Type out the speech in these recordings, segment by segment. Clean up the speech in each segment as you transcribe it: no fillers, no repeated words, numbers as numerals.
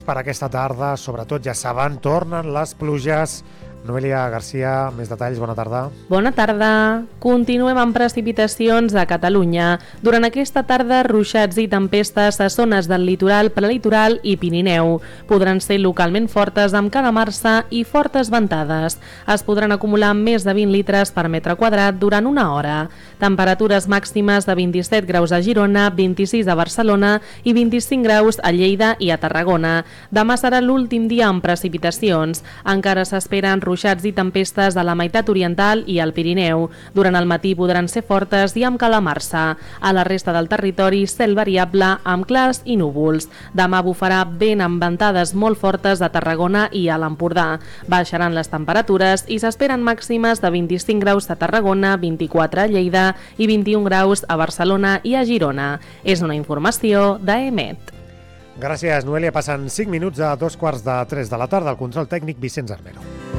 Per aquesta tarda, sobretot, ja saben, tornen les pluges. Noelia Garcia, més detalls, bona tarda. Bona tarda. Continuem amb precipitacions a Catalunya. Durant aquesta tarda, ruixats i tempestes a zones del litoral, prelitoral i Pirineu. Podran ser localment fortes amb calamarsa i fortes ventades. Es podran acumular més de 20 litres per metre quadrat durant una hora. Temperatures màximes de 27 graus a Girona, 26 a Barcelona i 25 graus a Lleida i a Tarragona. Demà serà l'últim dia amb precipitacions. Encara s'esperen ruixats i tempestes a la meitat oriental i al Pirineu. Durant el matí podran ser fortes i amb calamarsa. A la resta del territori, cel variable amb clars i núvols. Demà bufarà vent amb ventades molt fortes a Tarragona i a l'Empordà. Baixaran les temperatures i s'esperen màximes de 25 graus a Tarragona, 24 a Lleida i 21 graus a Barcelona i a Girona. És una informació d'EMET. Gràcies, Noelia. Passen 5 minuts a 2:45 de la tarda. El control tècnic, Vicenç Armero.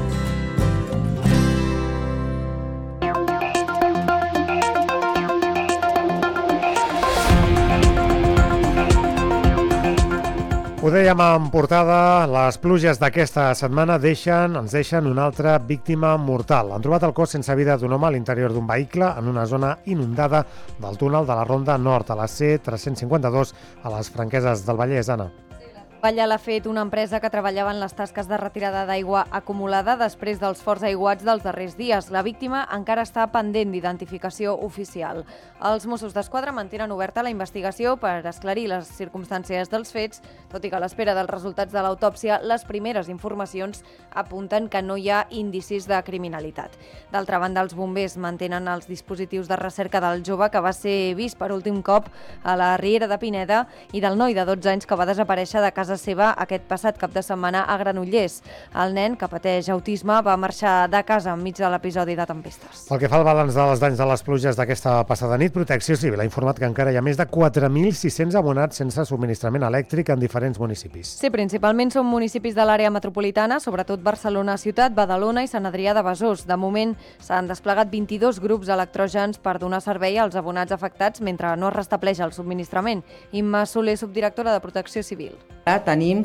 Ho dèiem en portada, les pluges d'aquesta setmana ens deixen una altra víctima mortal. Han trobat el cos sense vida d'un home a l'interior d'un vehicle en una zona inundada del túnel de la Ronda Nord, a la C352, a les Franqueses del Vallès, Anna. La troballa l'ha fet una empresa que treballava en les tasques de retirada d'aigua acumulada després dels forts aiguats dels darrers dies. La víctima encara està pendent d'identificació oficial. Els Mossos d'Esquadra mantenen oberta la investigació per esclarir les circumstàncies dels fets, tot i que a l'espera dels resultats de l'autòpsia, les primeres informacions apunten que no hi ha indicis de criminalitat. D'altra banda, els bombers mantenen els dispositius de recerca del jove que va ser vist per últim cop a la Riera de Pineda i del noi de 12 anys que va desaparèixer de casa seva aquest passat cap de setmana a Granollers. El nen, que pateix autisme, va marxar de casa enmig de l'episodi de tempestes. Pel que fa al balanç dels danys de les pluges d'aquesta passada nit, Protecció Civil ha informat que encara hi ha més de 4.600 abonats sense subministrament elèctric en diferents municipis. Sí, principalment són municipis de l'àrea metropolitana, sobretot Barcelona Ciutat, Badalona i Sant Adrià de Besòs. De moment s'han desplegat 22 grups electrògens per donar servei als abonats afectats mentre no es restableix el subministrament. Imma Soler, subdirectora de Protecció Civil. Tenim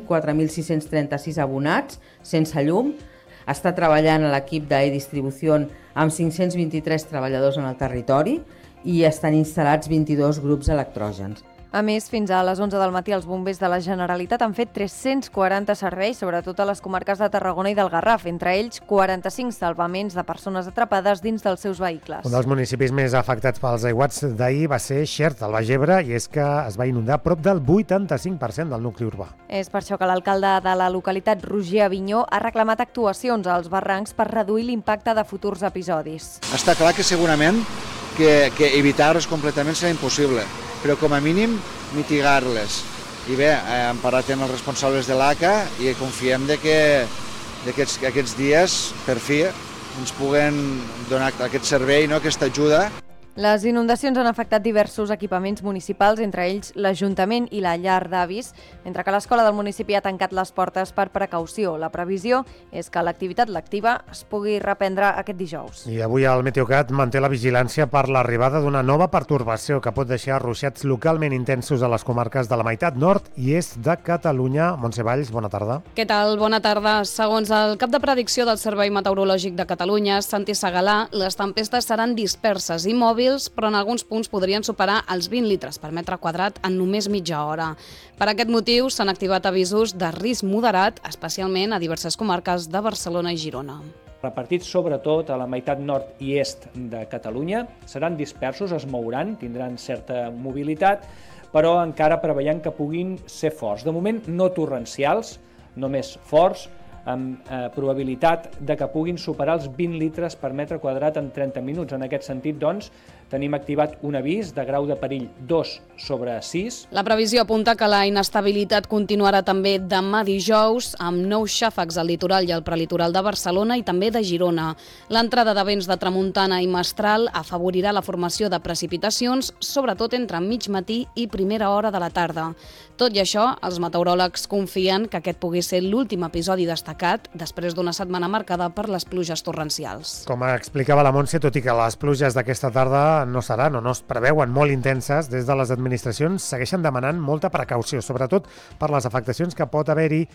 4.636 abonats sense llum. Està treballant l'equip d'e-distribució amb 523 treballadors en el territori i estan instal·lats 22 grups electrògens. A més, fins a les 11 del matí els bombers de la Generalitat han fet 340 serveis, sobretot a les comarques de Tarragona i del Garraf, entre ells 45 salvaments de persones atrapades dins dels seus vehicles. Un dels municipis més afectats pels aiguats d'ahir va ser Xert, al Baix Ebre, i és que es va inundar prop del 85% del nucli urbà. És per això que l'alcalde de la localitat, Roger Avinyó, ha reclamat actuacions als barrancs per reduir l'impacte de futurs episodis. Està clar que segurament que evitar-les completament serà impossible, però com a mínim mitigar-les. I bé, hem parlat amb els responsables de l'ACA i confiem que aquests dies, per fi, ens puguen donar aquest servei, aquesta ajuda. Les inundacions han afectat diversos equipaments municipals, entre ells l'Ajuntament i la llar d'avis, mentre que l'escola del municipi ha tancat les portes per precaució. La previsió és que l'activitat lectiva es pugui reprendre aquest dijous. I avui el Meteocat manté la vigilància per l'arribada d'una nova pertorbació que pot deixar ruixats localment intensos a les comarques de la meitat nord i est de Catalunya. Montse Valls, bona tarda. Què tal? Bona tarda. Segons el cap de predicció del Servei Meteorològic de Catalunya, Santi Segalà, les tempestes seran disperses i mòbils, però en alguns punts podrien superar els 20 litres per metre quadrat en només mitja hora. Per aquest motiu s'han activat avisos de risc moderat, especialment a diverses comarques de Barcelona i Girona. Repartits sobretot a la meitat nord i est de Catalunya, seran dispersos, es mouran, tindran certa mobilitat, però encara preveiem que puguin ser forts. De moment no torrencials, només forts, amb probabilitat de que puguin superar els 20 litres per metre quadrat en 30 minuts. En aquest sentit, doncs, tenim activat un avís de grau de perill 2/6. La previsió apunta que la inestabilitat continuarà també demà dijous, amb nous xàfecs al litoral i al prelitoral de Barcelona i també de Girona. L'entrada de vents de tramuntana i mestral afavorirà la formació de precipitacions, sobretot entre mig matí i primera hora de la tarda. Tot i això, els meteoròlegs confien que aquest pugui ser l'últim episodi destacat després d'una setmana marcada per les pluges torrencials. Com explicava la Montse, tot i que les pluges d'aquesta tarda no seran o no es preveuen molt intenses, des de les administracions segueixen demanant molta precaució, sobretot per les afectacions que pot haver-hi